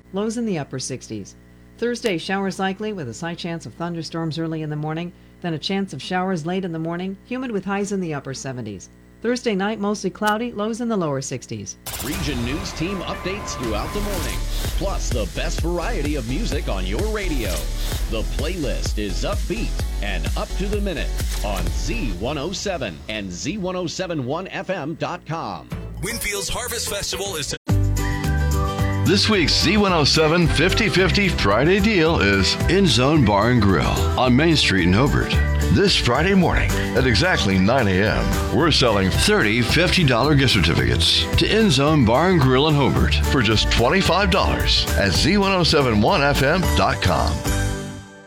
lows in the upper 60s. Thursday, showers likely with a slight chance of thunderstorms early in the morning, then a chance of showers late in the morning, humid with highs in the upper 70s. Thursday night, mostly cloudy, lows in the lower 60s. Region News Team updates throughout the morning, plus the best variety of music on your radio. The playlist is upbeat and up to the minute on Z107 and Z1071FM.com. Winfield's Harvest Festival is This week's Z107 50/50 Friday deal is In Zone Bar and Grill on Main Street in Hobart. This Friday morning at exactly 9 a.m., we're selling 30 $50 gift certificates to In Zone Bar and Grill in Hobart for just $25 at Z1071FM.com.